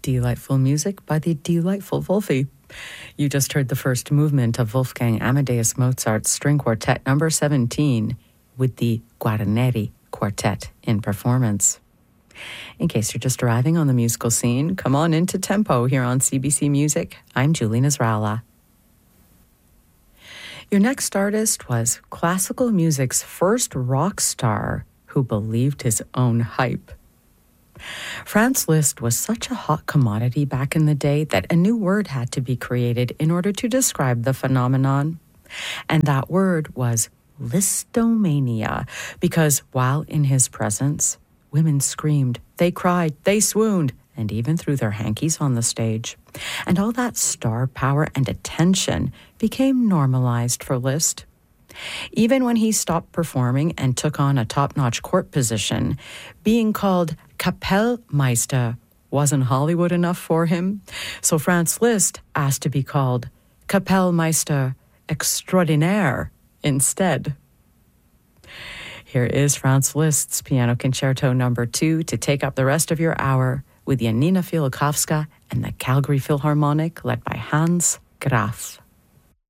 Delightful music by the delightful Wolfie. You just heard the first movement of Wolfgang Amadeus Mozart's String Quartet number 17 with the Guarneri Quartet in performance. In case you're just arriving on the musical scene, come on into Tempo here on CBC Music. I'm Julie Nasrallah. Your next artist was classical music's first rock star who believed his own hype. Franz Liszt was such a hot commodity back in the day that a new word had to be created in order to describe the phenomenon. And that word was Listomania, because while in his presence, women screamed, they cried, they swooned, and even threw their hankies on the stage. And all that star power and attention became normalized for Liszt. Even when he stopped performing and took on a top-notch court position, being called Kapellmeister wasn't Hollywood enough for him. So Franz Liszt asked to be called Kapellmeister Extraordinaire instead. Here is Franz Liszt's Piano Concerto No. 2 to take up the rest of your hour with Janina Fialkowska and the Calgary Philharmonic led by Hans Graf.